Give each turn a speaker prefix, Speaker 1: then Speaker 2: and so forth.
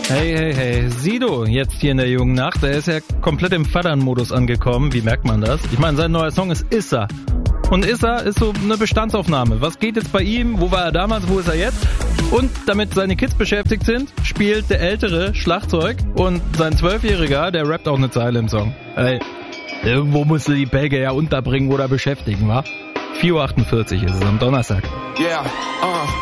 Speaker 1: Hey, Sido jetzt hier in der jungen Nacht, der ist ja komplett im Fadern-Modus angekommen, wie merkt man das? Ich meine, sein neuer Song ist Issa. Und Issa ist so eine Bestandsaufnahme. Was geht jetzt bei ihm? Wo war er damals? Wo ist er jetzt? Und damit seine Kids beschäftigt sind, spielt der Ältere Schlagzeug und sein 12-Jähriger, der rappt auch eine Zeile im Song. Ey, irgendwo musst du die Belgier ja unterbringen oder beschäftigen, wa? 4.48 Uhr ist es am Donnerstag.
Speaker 2: Yeah,